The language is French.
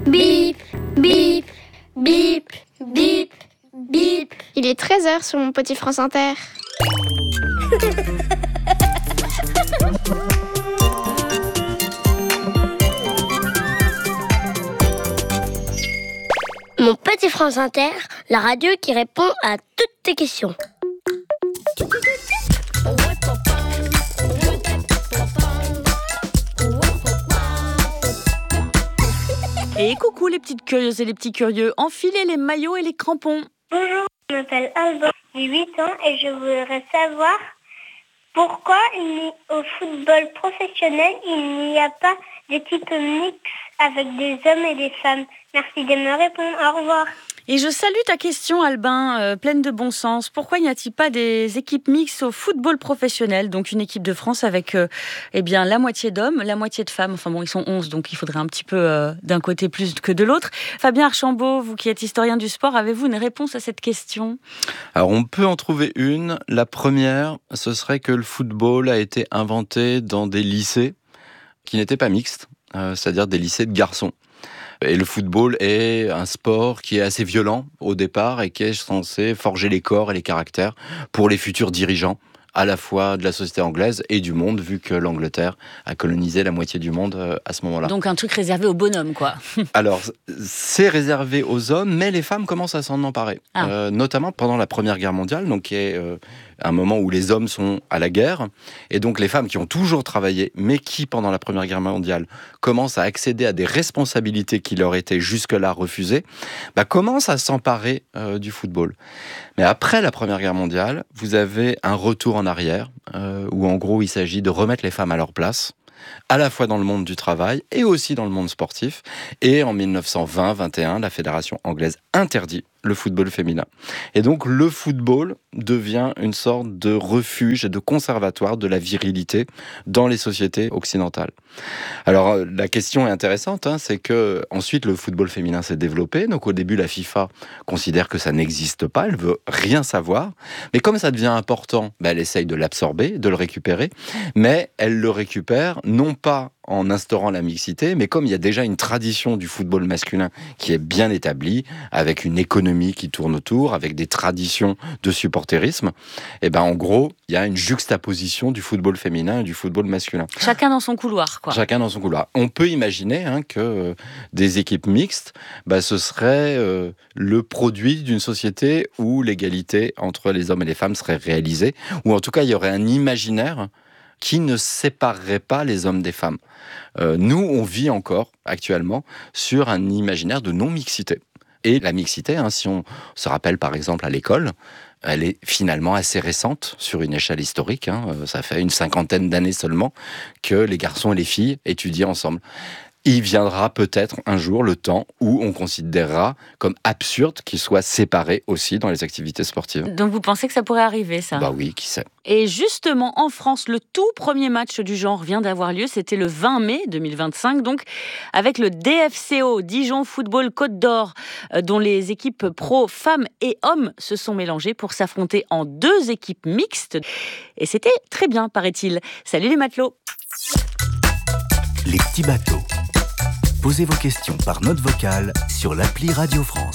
Bip, bip, bip, bip, bip. Il est 13h sur mon petit France Inter. Mon petit France Inter, la radio qui répond à toutes tes questions. Et coucou les petites curieuses et les petits curieux, enfilez les maillots et les crampons. Bonjour, je m'appelle Alban, j'ai 8 ans et je voudrais savoir pourquoi au football professionnel il n'y a pas d'équipe mixte avec des hommes et des femmes. Merci de me répondre, au revoir. Et je salue ta question Albin, pleine de bon sens. Pourquoi n'y a-t-il pas des équipes mixtes au football professionnel? Donc une équipe de France avec la moitié d'hommes, la moitié de femmes. Enfin bon, ils sont 11, donc il faudrait un petit peu d'un côté plus que de l'autre. Fabien Archambault, vous qui êtes historien du sport, avez-vous une réponse à cette question? Alors on peut en trouver une. La première, ce serait que le football a été inventé dans des lycées qui n'étaient pas mixtes, c'est-à-dire des lycées de garçons. Et le football est un sport qui est assez violent au départ et qui est censé forger les corps et les caractères pour les futurs dirigeants, à la fois de la société anglaise et du monde, vu que l'Angleterre a colonisé la moitié du monde à ce moment-là. Donc un truc réservé aux bonhommes, quoi. Alors, c'est réservé aux hommes, mais les femmes commencent à s'en emparer. Notamment pendant la Première Guerre mondiale, donc qui est un moment où les hommes sont à la guerre. Et donc les femmes qui ont toujours travaillé, mais qui, pendant la Première Guerre mondiale, commencent à accéder à des responsabilités qui leur étaient jusque-là refusées, commencent à s'emparer du football. Mais après la Première Guerre mondiale, vous avez un retour en arrière, où en gros il s'agit de remettre les femmes à leur place, à la fois dans le monde du travail et aussi dans le monde sportif. Et en 1920-21, la Fédération anglaise interdit le football féminin. Et donc le football devient une sorte de refuge et de conservatoire de la virilité dans les sociétés occidentales. Alors la question est intéressante, c'est que ensuite le football féminin s'est développé. Donc au début la FIFA considère que ça n'existe pas, elle veut rien savoir. Mais comme ça devient important, elle essaye de l'absorber, de le récupérer. Mais elle le récupère non pas en instaurant la mixité, mais comme il y a déjà une tradition du football masculin qui est bien établie, avec une économie qui tourne autour, avec des traditions de supporterisme, en gros, il y a une juxtaposition du football féminin et du football masculin. Chacun dans son couloir, quoi. Chacun dans son couloir. On peut imaginer que des équipes mixtes, ce serait le produit d'une société où l'égalité entre les hommes et les femmes serait réalisée, ou en tout cas, il y aurait un imaginaire qui ne séparerait pas les hommes des femmes. Nous, on vit encore, actuellement, sur un imaginaire de non-mixité. Et la mixité, si on se rappelle par exemple à l'école, elle est finalement assez récente sur une échelle historique. Ça fait une 50aine d'années seulement que les garçons et les filles étudient ensemble. Il viendra peut-être un jour le temps où on considérera comme absurde qu'ils soient séparés aussi dans les activités sportives. Donc vous pensez que ça pourrait arriver, ça? Oui, qui sait. Et justement, en France, le tout premier match du genre vient d'avoir lieu. C'était le 20 mai 2025, donc avec le DFCO, Dijon Football Côte d'Or, dont les équipes pro femmes et hommes se sont mélangées pour s'affronter en 2 équipes mixtes. Et c'était très bien, paraît-il. Salut les matelots! Les petits bateaux. Posez vos questions par note vocale sur l'appli Radio France.